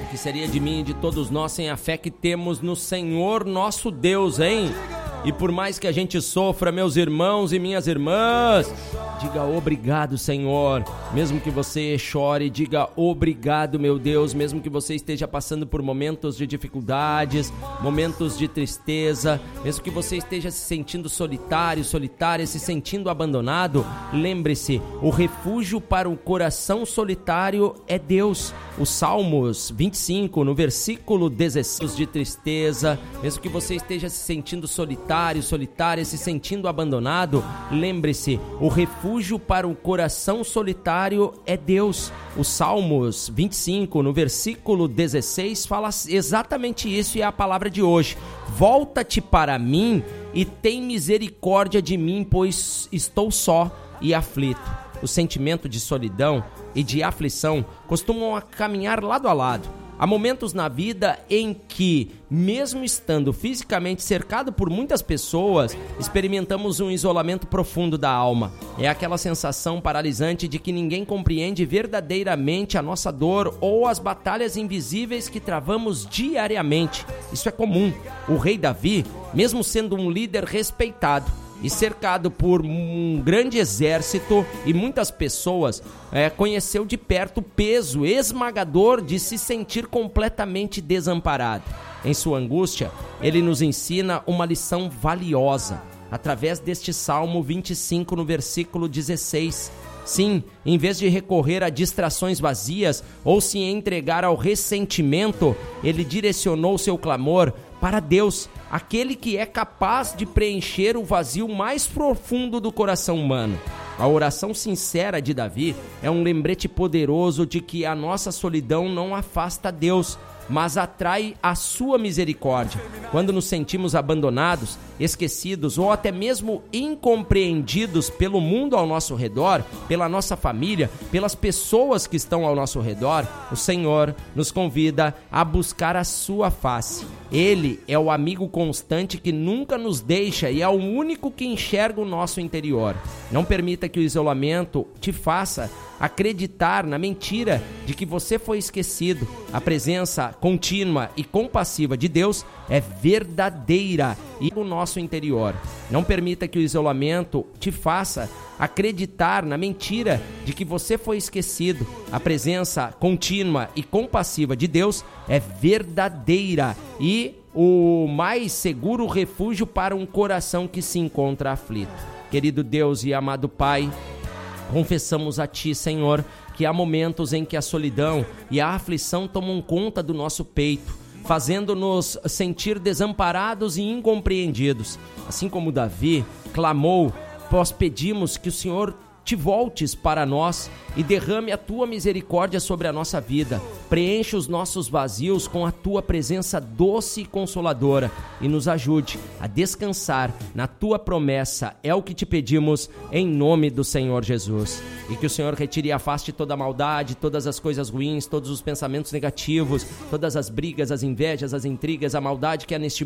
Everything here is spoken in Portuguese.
que seria de mim e de todos nós sem a fé que temos no Senhor nosso Deus, hein? E por mais que a gente sofra, meus irmãos e minhas irmãs, diga obrigado, Senhor. Mesmo que você chore, diga obrigado, meu Deus. Mesmo que você esteja passando por momentos de dificuldades, momentos de tristeza, mesmo que você esteja se sentindo solitário, solitária, se sentindo abandonado, lembre-se, o refúgio para o coração solitário é Deus. Os Salmos 25, no versículo 16, de tristeza, mesmo que você esteja se sentindo solitário, solitária, se sentindo abandonado, lembre-se, o refúgio para o coração solitário é Deus. Os Salmos 25, no versículo 16, fala exatamente isso e é a palavra de hoje. Volta-te para mim e tem misericórdia de mim, pois estou só e aflito. O sentimento de solidão e de aflição costumam caminhar lado a lado. Há momentos na vida em que, mesmo estando fisicamente cercado por muitas pessoas, experimentamos um isolamento profundo da alma. É aquela sensação paralisante de que ninguém compreende verdadeiramente a nossa dor ou as batalhas invisíveis que travamos diariamente. Isso é comum. O rei Davi, mesmo sendo um líder respeitado e cercado por um grande exército e muitas pessoas, conheceu de perto o peso esmagador de se sentir completamente desamparado. Em sua angústia, ele nos ensina uma lição valiosa, através deste Salmo 25, no versículo 16. Sim, em vez de recorrer a distrações vazias ou se entregar ao ressentimento, ele direcionou seu clamor para Deus, aquele que é capaz de preencher o vazio mais profundo do coração humano. A oração sincera de Davi é um lembrete poderoso de que a nossa solidão não afasta Deus, mas atrai a sua misericórdia. Quando nos sentimos abandonados, esquecidos ou até mesmo incompreendidos pelo mundo ao nosso redor, pela nossa família, pelas pessoas que estão ao nosso redor, o Senhor nos convida a buscar a sua face. Ele é o amigo constante que nunca nos deixa e é o único que enxerga o nosso interior. Não permita que o isolamento te faça acreditar na mentira de que você foi esquecido. A presença contínua e compassiva de Deus é verdadeira e no nosso interior. Não permita que o isolamento te faça acreditar na mentira de que você foi esquecido. A presença contínua e compassiva de Deus é verdadeira e o mais seguro refúgio para um coração que se encontra aflito. Querido Deus e amado Pai, confessamos a Ti, Senhor, que há momentos em que a solidão e a aflição tomam conta do nosso peito, fazendo-nos sentir desamparados e incompreendidos. Assim como Davi clamou, nós pedimos que o Senhor te voltes para nós e derrame a Tua misericórdia sobre a nossa vida. Preenche os nossos vazios com a Tua presença doce e consoladora e nos ajude a descansar na Tua promessa. É o que te pedimos em nome do Senhor Jesus. E que o Senhor retire e afaste toda a maldade, todas as coisas ruins, todos os pensamentos negativos, todas as brigas, as invejas, as intrigas, a maldade que há neste